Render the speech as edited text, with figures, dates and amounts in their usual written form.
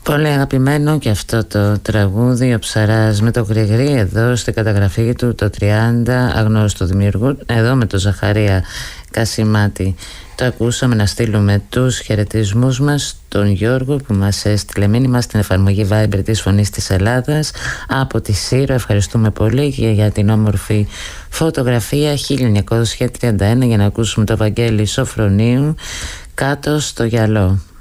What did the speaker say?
Πολύ αγαπημένο και αυτό το τραγούδι, ο Ψαράς με το Γρηγρή, εδώ στην καταγραφή του το 30, αγνώστου δημιουργού, εδώ με το Ζαχαρία Κασιμάτη. Το ακούσαμε. Να στείλουμε τους χαιρετισμούς μας στον Γιώργο που μας έστειλε μήνυμα στην εφαρμογή Viber της Φωνής της Ελλάδας από τη Σύρο. Ευχαριστούμε πολύ και για την όμορφη φωτογραφία 1931, για να ακούσουμε το Βαγγέλη Σοφρονίου, Κάτω στο γυαλό.